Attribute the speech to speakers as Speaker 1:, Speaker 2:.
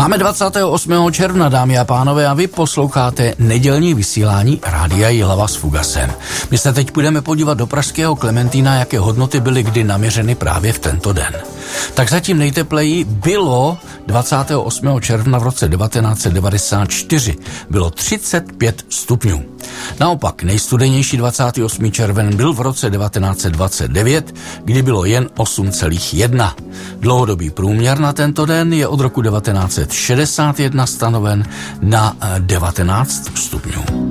Speaker 1: Máme 28. června, dámy a pánové, a vy posloucháte nedělní vysílání Rádia Jihlava s Fugasem. My se teď půjdeme podívat do pražského Klementína, jaké hodnoty byly kdy naměřeny právě v tento den. Tak zatím nejtepleji bylo 28. června v roce 1994. Bylo 35 stupňů. Naopak nejstudenější 28. červen byl v roce 1929, kdy bylo jen 8,1. Dlouhodobý průměr na tento den je od roku 1961 stanoven na 19 stupňů.